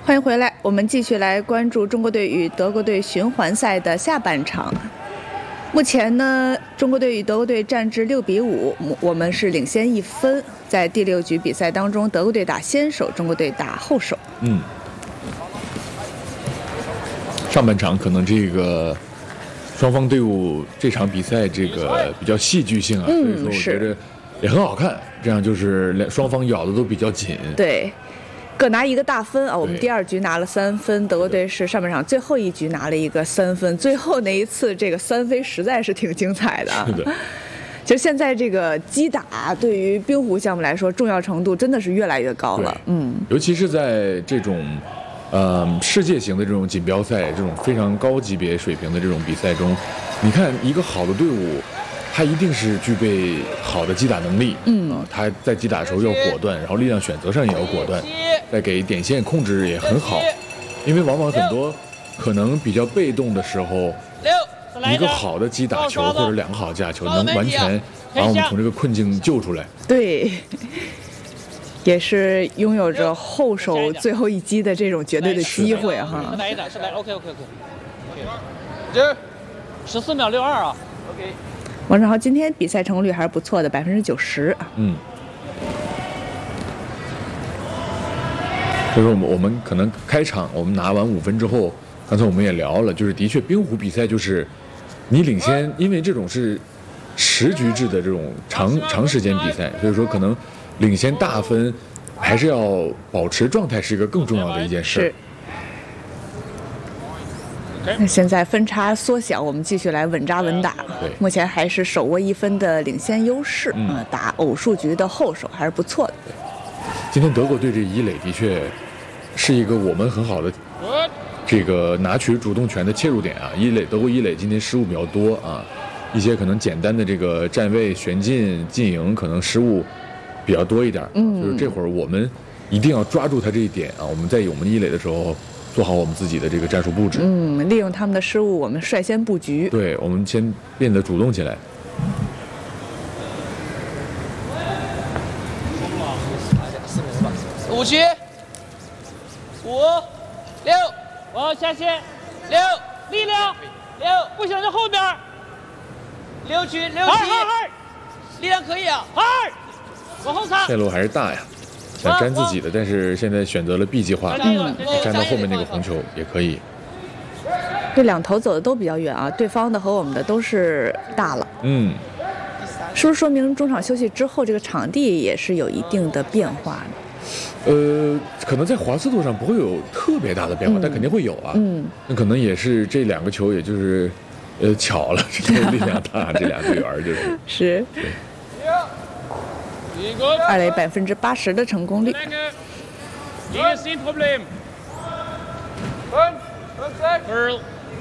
欢迎回来，我们继续来关注中国队与德国队循环赛的下半场。目前呢，中国队与德国队战至6-5，我们是领先1分。在第6局比赛当中，德国队打先手，中国队打后手。 上半场可能这个双方队伍这场比赛这个比较戏剧性啊，所以说我觉得也很好看。这样就是双方咬的都比较紧。 对。各拿1个大分啊！我们第2局拿了3分，德国队是上半场最后1局拿了一个3分。最后那一次这个3飞实在是挺精彩的。 是的。 就现在这个击打对于冰壶项目来说，重要程度真的是越来越高了。 尤其是在这种世界型的这种锦标赛，这种非常高级别水平的这种比赛中，你看一个好的队伍，他一定是具备好的击打能力。他在击打的时候要果断，然后力量选择上也要果断。再给点线控制也很好，因为往往很多可能比较被动的时候，一个好的击打球或者2个好的击打球，能完全把我们从这个困境救出来。 对，也是拥有着后手最后一击的这种绝对的机会哈。 来一点，是来 OK。14秒62啊 ，OK。 王正豪今天比赛成功率还是不错的，90%。 所以说我们可能开场我们拿完5分之后，刚才我们也聊了，就是的确冰壶比赛就是你领先，因为这种是10局制的这种长时间比赛，所以说可能领先大分还是要保持状态是一个更重要的一件事。 那现在分差缩小，我们继续来稳扎稳打。目前还是手握1分的领先优势打偶数局的后手还是不错的。 今天德国队这一垒的确是一个我们很好的这个拿取主动权的切入点啊！德国一垒今天失误比较多啊，一些可能简单的这个站位、旋进、进营可能失误比较多一点。就是这会儿我们一定要抓住他这一点啊！我们在我们一垒的时候做好我们自己的这个战术布置。 利用他们的失误，我们率先布局。 对，我们先变得主动起来。 5局，5、6，我要下线，6，力量，6，不行就后边，6局6级，力量可以啊，2，往后擦。 线路还是大呀，想粘自己的，但是现在选择了 B 计划，粘到后面那个红球也可以。 这2头走的都比较远啊，对方的和我们的都是大了。是不是说明中场休息之后，这个场地也是有一定的变化呢？ 可能在滑刺度上不会有特别大的变化，但肯定会有啊。那可能也是这2个球，也就是巧了，这力量大，这俩队员是。2垒80%的成功率。 Hier ist ein Problem. 5, 6, 7.